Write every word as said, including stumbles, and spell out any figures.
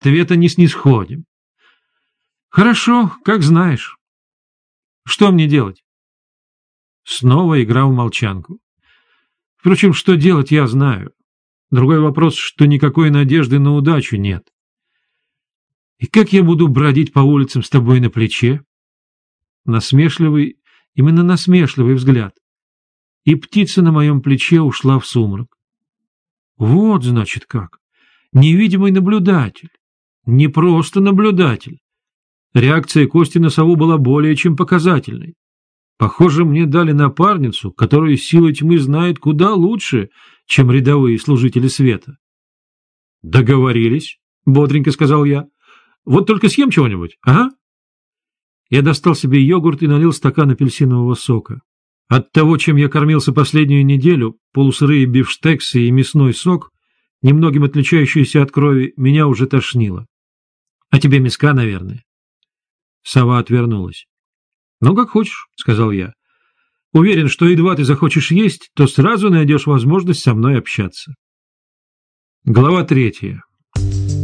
ответа не снисходим. Хорошо, как знаешь. Что мне делать? Снова игра в молчанку. Впрочем, что делать, я знаю. Другой вопрос, что никакой надежды на удачу нет. И как я буду бродить по улицам с тобой на плече? Насмешливый, именно насмешливый взгляд. И птица на моем плече ушла в сумрак. Вот, значит, как. Невидимый наблюдатель. Не просто наблюдатель. Реакция Кости на сову была более чем показательной. Похоже, мне дали напарницу, которую сила тьмы знает куда лучше, чем рядовые служители света. «Договорились», — бодренько сказал я. «Вот только съем чего-нибудь, ага?» Я достал себе йогурт и налил стакан апельсинового сока. От того, чем я кормился последнюю неделю, полусырые бифштексы и мясной сок, немногим отличающийся от крови, меня уже тошнило. «А тебе миска, наверное?» Сова отвернулась. «Ну, как хочешь», — сказал я. «Уверен, что едва ты захочешь есть, то сразу найдешь возможность со мной общаться». Глава третья.